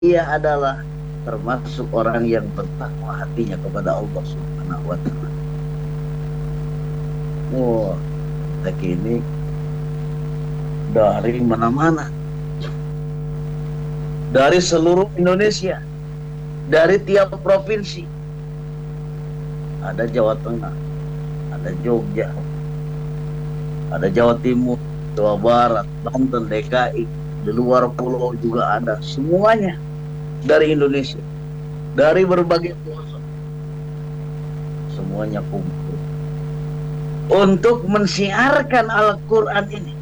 ia adalah termasuk orang yang bertakwa hatinya kepada Allah Subhanahu wa taala. Wah, kita ini dari mana-mana, dari seluruh Indonesia, dari tiap provinsi. Ada Jawa Tengah, ada Jogja, ada Jawa Timur, Jawa Barat, Banten, DKI, di luar pulau juga ada. Semuanya dari Indonesia, dari berbagai pelosok, semuanya kumpul untuk mensiarkan Al-Quran ini.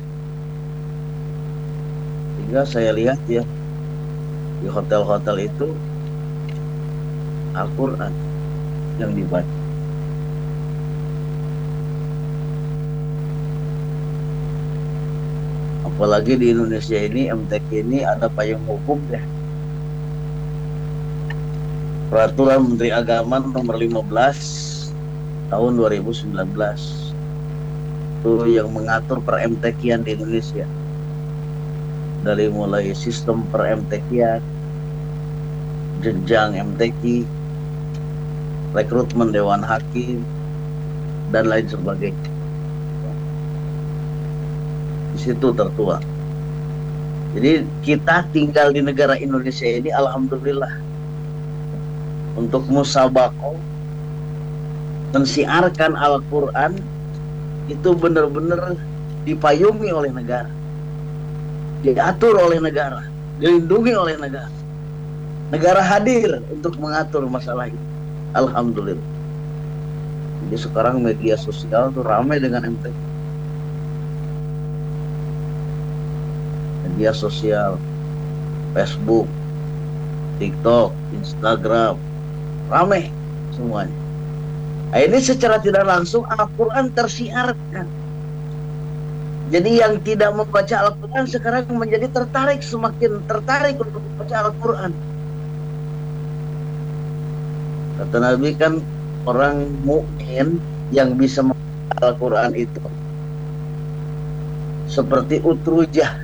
Sehingga saya lihat ya, di hotel-hotel itu Al-Quran yang dibaca. Apalagi di Indonesia ini, MTQ ini ada payung hukum ya. Peraturan Menteri Agama nomor 15 tahun 2019 itu yang mengatur per-MTQ-an di Indonesia. Dari mulai sistem per-MTQ-an, jenjang MTQ, rekrutmen Dewan Hakim, dan lain sebagainya. Di situ tertuang. Jadi kita tinggal di negara Indonesia ini, alhamdulillah, untuk musabaqah mensiarkan Al-Quran itu benar-benar dipayungi oleh negara, diatur oleh negara, dilindungi oleh negara. Negara hadir untuk mengatur masalah ini. Alhamdulillah. Jadi sekarang media sosial tuh ramai dengan MTQ. Media sosial, Facebook, TikTok, Instagram, ramai semuanya. Nah, ini secara tidak langsung Al-Quran tersiarkan. Jadi yang tidak membaca Al-Quran sekarang menjadi tertarik, semakin tertarik untuk membaca Al-Quran. Kata Nabi kan, orang mukmin yang bisa membaca Al-Quran itu seperti utrujah.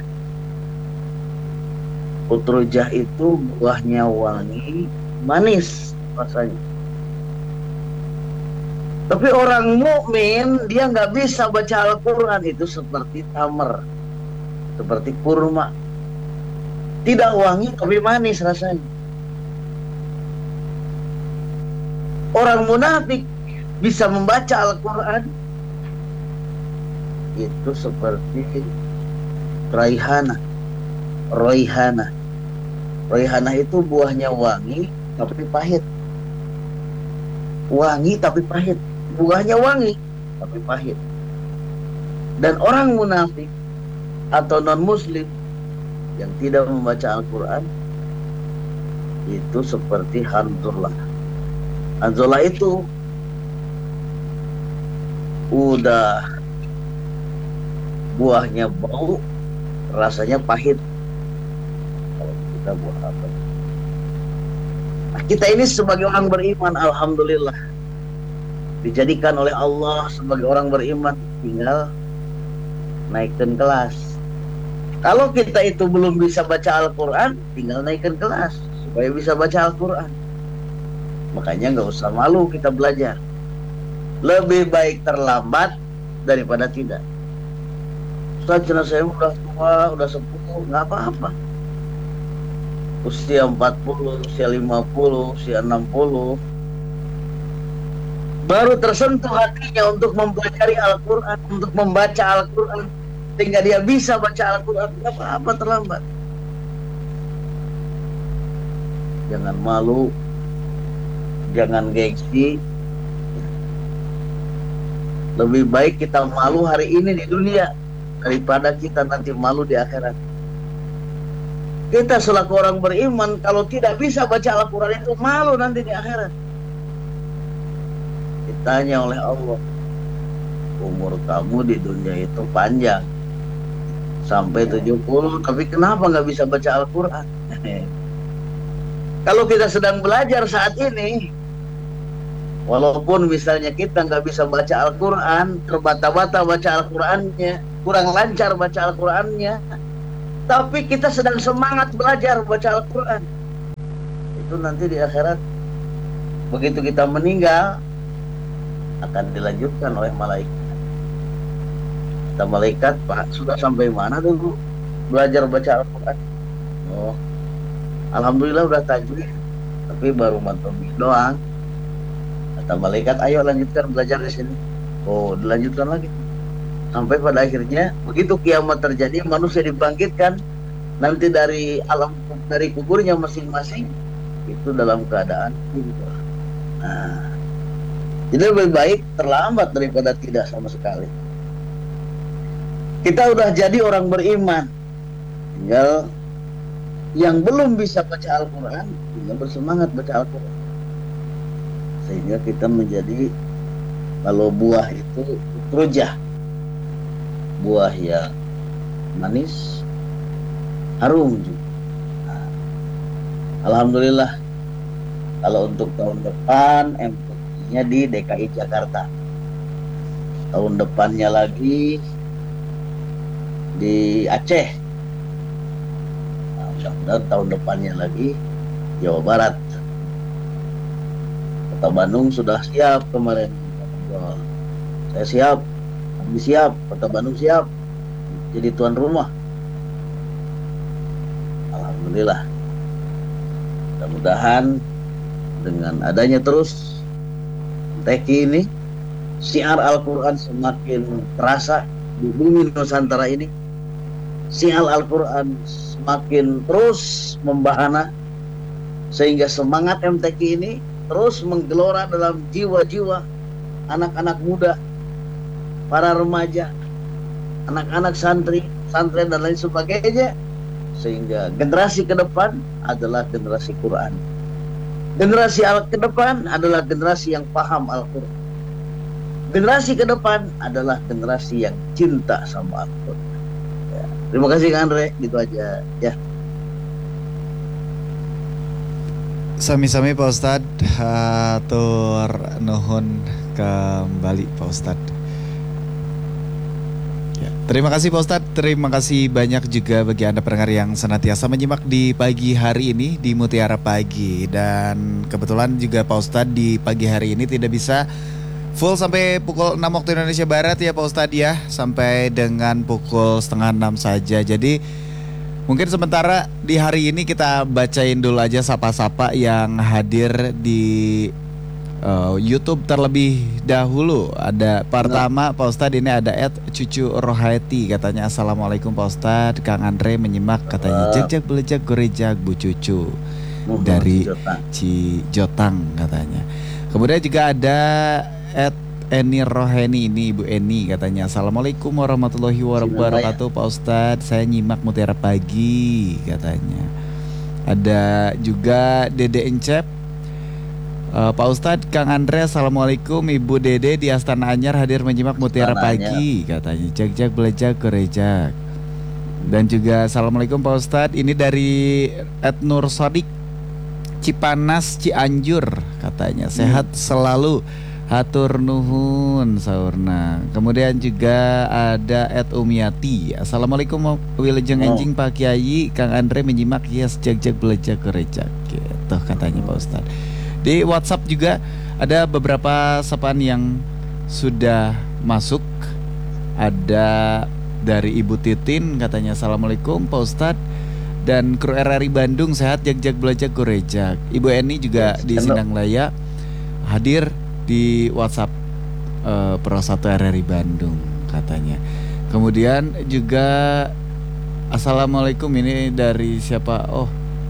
Utrujah itu buahnya wangi, manis rasanya. Tapi orang mukmin dia nggak bisa baca Al-Quran itu seperti tamar, seperti kurma, tidak wangi tapi manis rasanya. Orang munafik bisa membaca Al-Quran itu seperti raihana. Roihana. Roihana itu buahnya wangi tapi pahit. Wangi tapi pahit. Buahnya wangi tapi pahit. Dan orang munafik atau non-muslim yang tidak membaca Al-Quran itu seperti Hanzlah. Hanzlah itu udah buahnya bau, rasanya pahit. Buat apa? Nah, kita ini sebagai orang beriman, alhamdulillah, dijadikan oleh Allah sebagai orang beriman, tinggal naikkan kelas. Kalau kita itu belum bisa baca Al-Quran, tinggal naikkan kelas supaya bisa baca Al-Quran. Makanya nggak usah malu kita belajar. Lebih baik terlambat daripada tidak. Ustaz, saya udah tua, udah sepuh, nggak apa-apa. Usia 40, usia 50, usia 60 baru tersentuh hatinya untuk mempelajari Al-Quran, untuk membaca Al-Quran, sehingga dia bisa baca Al-Quran. Tidak apa-apa terlambat. Jangan malu, jangan gengsi. Lebih baik kita malu hari ini di dunia daripada kita nanti malu di akhirat. Kita selaku orang beriman, kalau tidak bisa baca Al-Quran itu malu nanti di akhirat. Ditanya oleh Allah, umur kamu di dunia itu panjang sampai 70, tapi kenapa nggak bisa baca Al-Quran? Kalau kita sedang belajar saat ini, walaupun misalnya kita nggak bisa baca Al-Quran, terbata-bata baca Al-Qurannya, kurang lancar baca Al-Qurannya, tapi kita sedang semangat belajar baca Al-Quran. itu nanti di akhirat begitu kita meninggal akan dilanjutkan oleh malaikat. Kata malaikat, Pak, sudah sampai mana dulu belajar baca Al-Quran? Oh, alhamdulillah udah tajwid, tapi baru matomi doang. Kata malaikat, ayo lanjutkan belajar di sini. Oh, dilanjutkan lagi. Sampai pada akhirnya begitu kiamat terjadi, manusia dibangkitkan nanti dari alam, dari kuburnya masing-masing itu dalam keadaan pintar. Nah, jadi lebih baik terlambat daripada tidak sama sekali. Kita udah jadi orang beriman, tinggal yang belum bisa baca Al-Quran, tinggal bersemangat baca Al-Quran, sehingga kita menjadi, kalau buah itu rujah, buah yang manis, harum juga. Nah, alhamdulillah, kalau untuk tahun depan MTQ-nya di DKI Jakarta, tahun depannya lagi di Aceh, nah, mudah-mudahan tahun depannya lagi Jawa Barat. Kota Bandung sudah siap kemarin. Saya siap, kami siap, Kota Bandung siap jadi tuan rumah. Alhamdulillah. Mudah-mudahan dengan adanya terus MTQ ini, syiar Al-Quran semakin terasa di bumi Nusantara ini. Syiar Al-Quran semakin terus membahana, sehingga semangat MTQ ini terus menggelora dalam jiwa-jiwa anak-anak muda, para remaja, anak-anak santri, santren dan lain sebagainya, sehingga generasi ke depan adalah generasi Quran. Generasi ke depan adalah generasi yang paham Al-Quran. Generasi ke depan adalah generasi yang cinta sama Al-Quran. Ya. Terima kasih Kang Andre, gitu aja ya. Sami-sami Pak Ustadz, hatur nuhun kembali Pak Ustadz. Ya, terima kasih Pak Ustadz, terima kasih banyak juga bagi Anda pendengar yang senantiasa menyimak di pagi hari ini di Mutiara Pagi. Dan kebetulan juga Pak Ustadz di pagi hari ini tidak bisa full sampai pukul 6 waktu Indonesia Barat ya Pak Ustadz ya, sampai dengan pukul 5:30 saja. Jadi mungkin sementara di hari ini kita bacain dulu aja sapa-sapa yang hadir di YouTube terlebih dahulu. Ada pertama Pak Ustadz, ini ada @cucu Rohaiti, katanya assalamualaikum Pak Ustadz, Kang Andre menyimak, katanya jak belejak gorejak Bu Cucu dari Cijotang katanya. Kemudian juga ada Eni Roheni, ini Ibu Eni, katanya assalamualaikum warahmatullahi wabarakatuh Pak Ustadz, saya nyimak Mutiara Pagi katanya. Ada juga Dede Encep, Pak Ustadz, Kang Andre assalamualaikum, Ibu Dede di Astana Anyar hadir menyimak Mutiara Pagi katanya. Jak belejak gerejak. Dan juga assalamualaikum Pak Ustadz, ini dari Nur Sodik Cipanas Cianjur katanya, sehat selalu, hatur nuhun saurna. Kemudian juga ada Umiati, assalamualaikum wilujeng enjing Pak Kiai, Kang Andre menyimak yes jak belejak gerejak gitu katanya Pak Ustadz. Di WhatsApp juga ada beberapa sapaan yang sudah masuk. Ada dari Ibu Titin, katanya assalamualaikum Pak Ustadz dan kru RRI Bandung, sehat jak belajak gorejak. Ibu Eni juga di Sindang Laya hadir di WhatsApp Pro 1 RRI Bandung katanya. Kemudian juga assalamualaikum, ini dari siapa? Oh,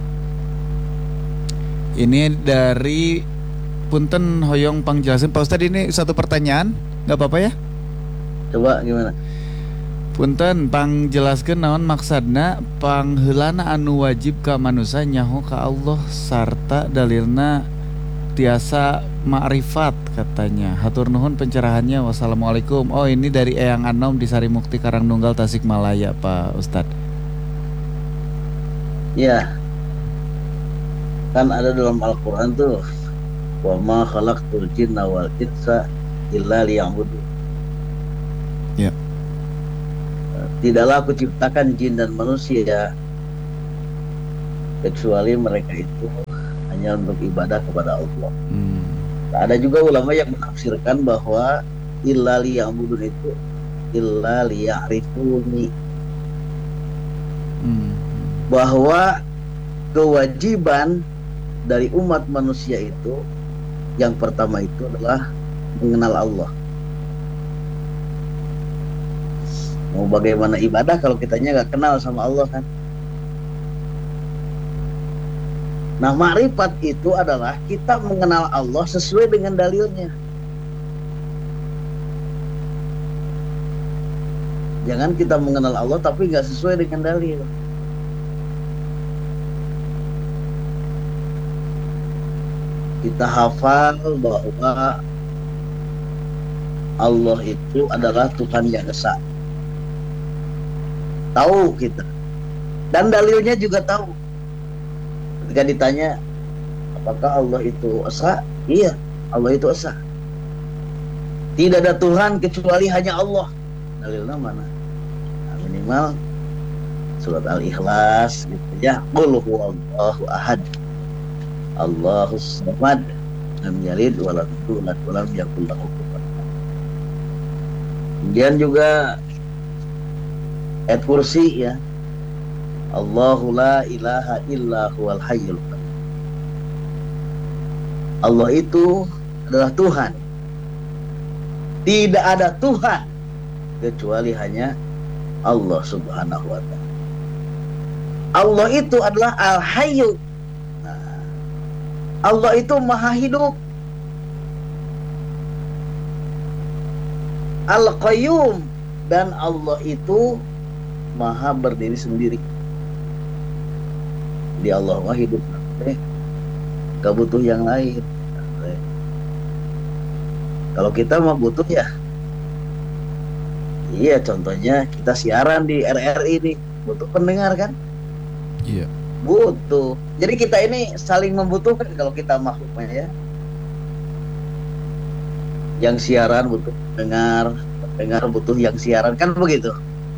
ini dari Punten Hoyong Pangjelasin Pak Ustadz, ini satu pertanyaan, nggak apa-apa ya? Coba gimana? Punten pangjelaskeun naon maksudna pangheulana anu wajib ka manusia nyaho ka Allah sarta dalilna tiasa ma'rifat katanya. Hatur nuhun pencerahannya, wassalamualaikum. Oh, ini dari Eyang Anom di Sarimukti Karangnunggal Tasikmalaya Pak Ustadz. Ya, kan ada dalam Al-Quran tuh, wa ma khalaqtul jinna wal insa illa liya'budun. Ya. Tidaklah aku ciptakan jin dan manusia kecuali mereka itu hanya untuk ibadah kepada Allah. Hmm. Ada juga ulama yang menafsirkan bahwa illa liya'budun itu illa liya'rifuni, bahwa kewajiban dari umat manusia itu yang pertama itu adalah mengenal Allah. Mau bagaimana ibadah kalau kitanya nggak kenal sama Allah kan? Nah, makrifat itu adalah kita mengenal Allah sesuai dengan dalilnya. Jangan kita mengenal Allah tapi nggak sesuai dengan dalil. Kita hafal bahwa Allah itu adalah Tuhan yang esa. Tahu kita. Dan dalilnya juga tahu. Ketika ditanya, apakah Allah itu esa? Iya, Allah itu esa. Tidak ada Tuhan kecuali hanya Allah. Dalilnya mana? Nah, minimal surat Al-Ikhlas gitu ya. Qul huwallahu ahad, Allahus samad, lam yalid wa lam yulad wa lam yakul lahu kufuwan ahad. Kemudian juga ayat kursi ya. Allahu la ilaha illa huwal hayyul qayyum. Allah itu adalah Tuhan. Tidak ada Tuhan kecuali hanya Allah Subhanahu wa ta'ala. Allah itu adalah Al-Hayyu. Nah, Allah itu maha hidup. Al-Qayyum, dan Allah itu maha berdiri sendiri. Di Allah mah hidup, gak butuh yang lain. Kalau kita mah butuh ya, iya, contohnya kita siaran di RRI ini butuh pendengar kan? Iya. Butuh. Jadi kita ini saling membutuhkan kalau kita makhluknya ya. Yang siaran butuh pendengar, pendengar butuh yang siaran, kan begitu.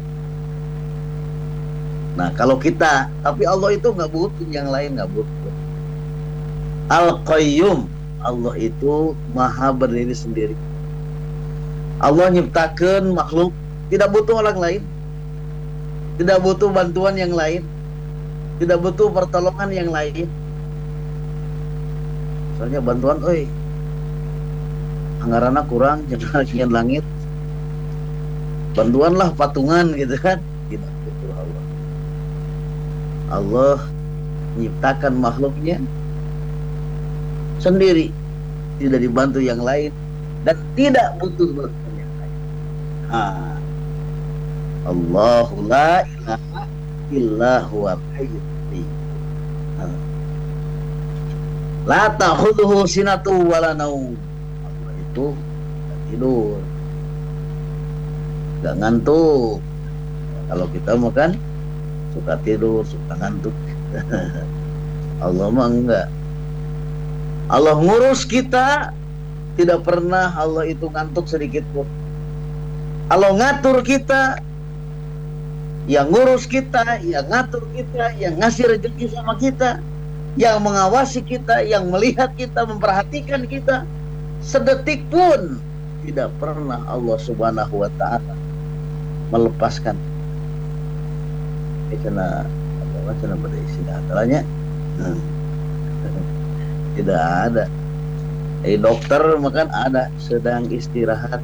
Nah, kalau kita, tapi Allah itu nggak butuh yang lain, nggak butuh. Al-Qayyum, Allah itu maha berdiri sendiri. Allah nyiptakan makhluk, tidak butuh orang lain, tidak butuh bantuan yang lain, tidak butuh pertolongan yang lain. Soalnya bantuan, anggarannya kurang, jangan langit, bantuanlah patungan gitu kan, tidak butuh Allah. Allah menciptakan makhluknya sendiri, tidak dibantu yang lain, dan tidak butuh bantuan yang lain. Allahu la ilaha illa huwal hayyul qayyum. La ta'khudhuhu sinatun wa la naum. Allah itu tidak tidur, tidak ngantuk. Kalau kita makan suka tidur, suka ngantuk. Allah mah enggak. Allah ngurus kita, tidak pernah Allah itu ngantuk sedikit pun. Allah ngatur kita, yang ngurus kita, yang ngatur kita, yang ngasih rezeki sama kita, yang mengawasi kita, yang melihat kita, memperhatikan kita. Sedetik pun tidak pernah Allah Subhanahu wa ta'ala melepaskan. Cina pada istirahat kalanya tidak ada. Dokter makan ada sedang istirahat.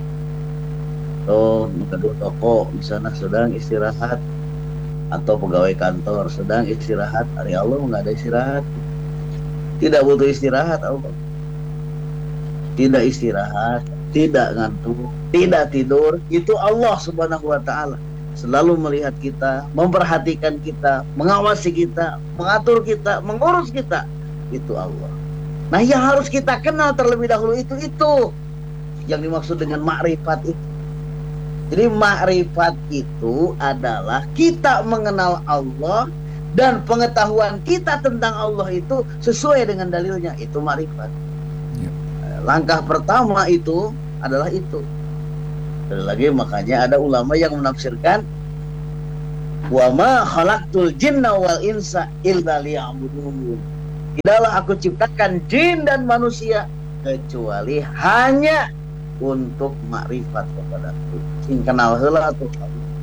Kedua toko di sana sedang istirahat, atau pegawai kantor sedang istirahat. Hari Allah nggak ada istirahat. Tidak butuh istirahat Allah. Tidak istirahat, tidak ngantuk, tidak tidur. Itu Allah Subhanahu wa ta'ala. Selalu melihat kita, memperhatikan kita, mengawasi kita, mengatur kita, mengurus kita. Itu Allah. Nah, yang harus kita kenal terlebih dahulu itu yang dimaksud dengan makrifat itu. Jadi makrifat itu adalah kita mengenal Allah, dan pengetahuan kita tentang Allah itu sesuai dengan dalilnya. Itu makrifat. Langkah pertama itu adalah itu. Lagi makanya ada ulama yang menafsirkan wa ma khalaqtul jinna wal insa illa liya'budun. Tidaklah aku ciptakan jin dan manusia kecuali hanya untuk makrifat kepadaku. Sing kenal heula tuh.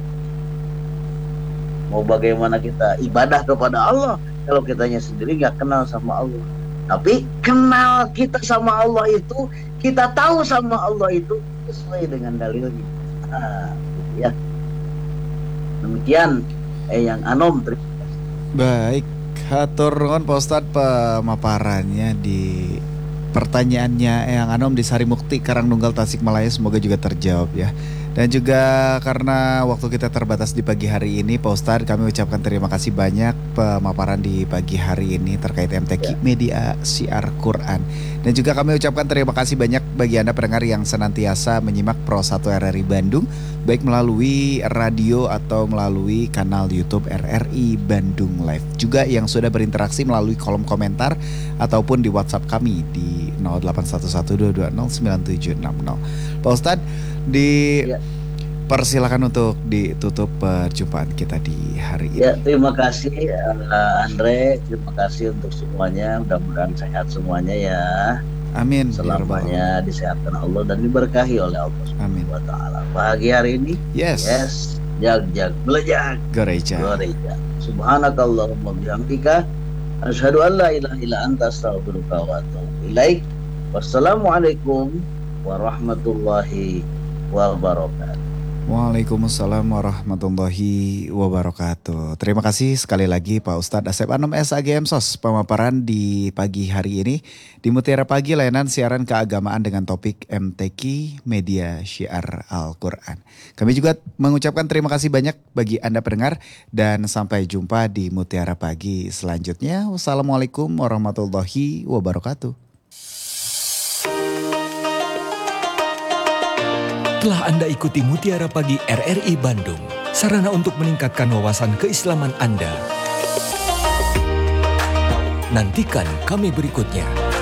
Mau bagaimana kita ibadah kepada Allah kalau kitanya sendiri gak kenal sama Allah. Tapi kenal kita sama Allah itu, kita tahu sama Allah itu sesuai dengan dalilnya. Nah, ya. Demikian yang Anom. Baik, hatur nuhun Pak Ustadz pemaparannya di pertanyaannya yang Anom di Sarimukti Karangnunggal Tasikmalaya, semoga juga terjawab ya. Dan juga karena waktu kita terbatas di pagi hari ini, Pak Ustadz, kami ucapkan terima kasih banyak pemaparan di pagi hari ini terkait MTQ Media Syiar Quran. Dan juga kami ucapkan terima kasih banyak bagi Anda pendengar yang senantiasa menyimak Pro 1 RRI Bandung, baik melalui radio atau melalui kanal YouTube RRI Bandung Live. Juga yang sudah berinteraksi melalui kolom komentar ataupun di WhatsApp kami di 0811220970. Pak Ustadz, persilakan untuk ditutup perjumpaan kita di hari ini. Ya, terima kasih Andre, terima kasih untuk semuanya. Mudah-mudahan sehat semuanya ya. Amin. Selamanya disehatkan Allah dan diberkahi oleh Allah Subhanahu wa taala. Pagi hari ini, yes. Jag belajak. Gereja. Subhanakallahumma bihamdika asyhadu an la ilaha illa anta astaghfiruka wa atubu ilaik. Wassalamualaikum warahmatullahi wabarakatuh. Waalaikumsalam warahmatullahi wabarakatuh. Terima kasih sekali lagi Pak Ustadz Asep Anom SAG MSOS pemaparan di pagi hari ini di Mutiara Pagi, layanan siaran keagamaan dengan topik MTQ Media Syiar Al-Quran. Kami juga mengucapkan terima kasih banyak bagi Anda pendengar dan sampai jumpa di Mutiara Pagi selanjutnya. Wassalamualaikum warahmatullahi wabarakatuh. Telah Anda ikuti Mutiara Pagi RRI Bandung, sarana untuk meningkatkan wawasan keislaman Anda. Nantikan kami berikutnya.